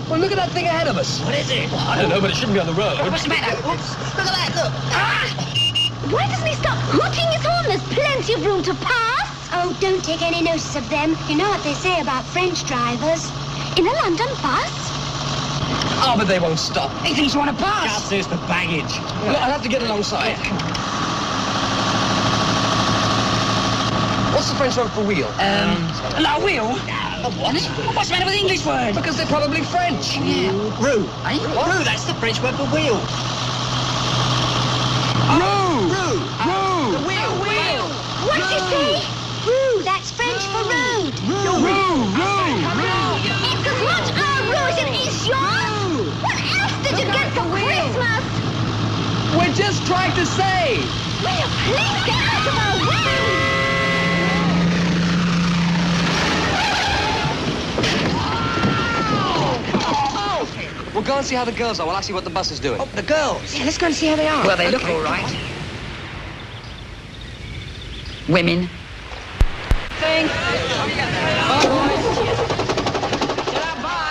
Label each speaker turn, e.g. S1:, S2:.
S1: Well, look at that thing ahead of us.
S2: What is it?
S1: I don't know, but it shouldn't be on the road.
S2: What's the matter? Oops. Look at that, look. Ah!
S3: Why doesn't he stop hooting his horn? There's plenty of room to pass.
S4: Oh, don't take any notice of them. You know what they say about French drivers.
S3: In a London bus?
S1: Oh, but they won't stop.
S2: He thinks you want to pass. Just it's the baggage.
S1: Look, I'll have to get alongside. What's the French word for wheel?
S2: La wheel? What? What's the matter with the English word?
S1: Because they're probably French.
S2: Yeah. Roue. Eh? Roue, that's the French word for wheel.
S1: Roue!
S2: Roue. The wheel.
S3: What did you say?
S4: Roue, that's French for road.
S1: Roue!
S3: It's as much our road as it is yours. What else did you get for Christmas?
S1: We're just trying to say.
S3: Will you please get out of our way?
S1: We'll go and see how the girls are while I see what the bus is doing.
S2: Oh, the girls. Yeah, let's go and see how they are. Well, they look all right. Women.
S1: Thing.